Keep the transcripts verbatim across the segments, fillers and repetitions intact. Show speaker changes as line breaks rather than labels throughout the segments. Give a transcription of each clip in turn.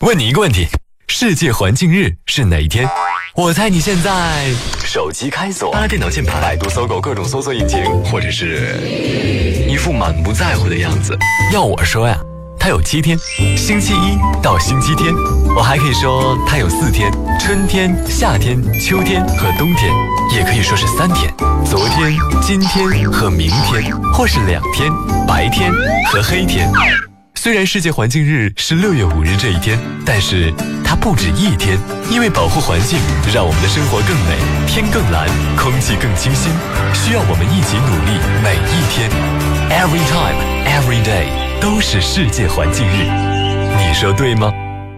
问你一个问题，世界环境日是哪一天？我猜你现在手机开锁，拉电脑键盘，百度搜狗各种搜索引擎，或者是一副满不在乎的样子。要我说呀，它有七天，星期一到星期天。我还可以说它有四天，春天、夏天、秋天和冬天，也可以说是三天，昨天、今天和明天，或是两天，白天和黑天。虽然世界环境日是六月五日这一天，但是它不止一天，因为保护环境，让我们的生活更美，天更蓝，空气更清新，需要我们一起努力，每一天 ，every time, every day 都是世界环境日，你说对吗？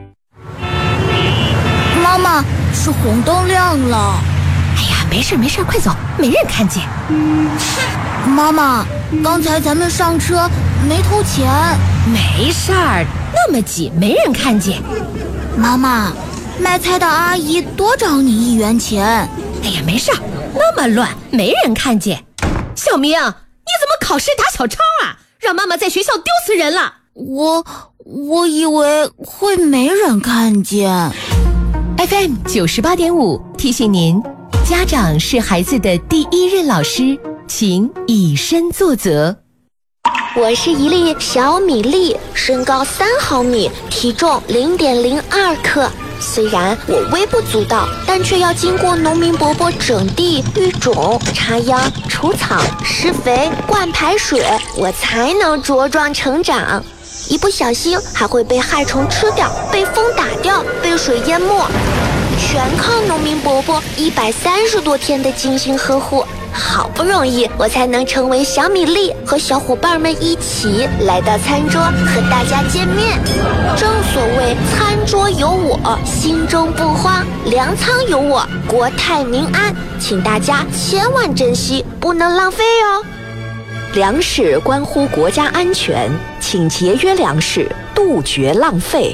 妈妈，是红灯亮了。
哎呀，没事没事，快走，没人看见。
妈妈，刚才咱们上车没投钱。
没事儿，那么挤没人看见。
妈妈，卖菜的阿姨多找你一元钱。
哎呀，没事儿，那么乱没人看见。小明，你怎么考试打小抄啊？让妈妈在学校丢死人了。
我我以为会没人看见。
F M 九十八点五提醒您，家长是孩子的第一任老师，请以身作则。
我是一粒小米粒，身高三毫米，体重零点零二克。虽然我微不足道，但却要经过农民伯伯整地、育种、插秧、除草、施肥、灌排水，我才能茁壮成长。一不小心还会被害虫吃掉，被风打掉，被水淹没，全靠农民伯伯一百三十多天的精心呵护。好不容易我才能成为小米粒，和小伙伴们一起来到餐桌和大家见面。正所谓餐桌有我，心中不慌，粮仓有我，国泰民安，请大家千万珍惜，不能浪费哦。
粮食关乎国家安全，请节约粮食，杜绝浪费。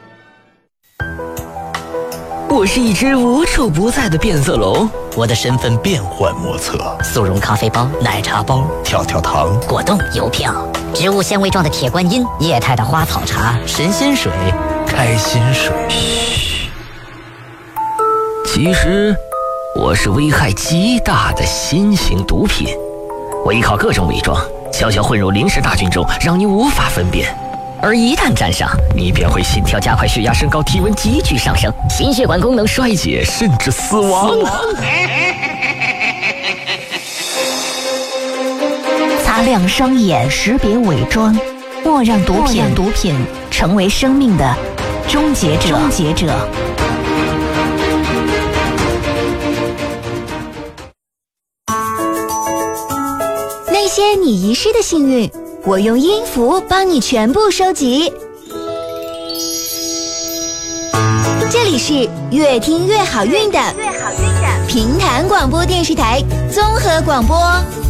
我是一只无处不在的变色龙，
我的身份变幻莫测，
速溶咖啡包、奶茶包、
跳跳糖、
果冻、邮票、植物纤维状的铁观音、液态的花草茶、神仙水、
开心水。
嘘，其实我是危害极大的新型毒品，我依靠各种伪装，悄悄混入临时大军中，让你无法分辨。而一旦沾上，你便会心跳加快、血压升高、体温急剧上升、心血管功能衰竭，甚至死亡。死亡
擦亮双眼，识别伪装，莫让毒品毒品成为生命的终结者。终结者。
那些你遗失的幸运，我用音符帮你全部收集。这里是越听越好运的平潭广播电视台综合广播。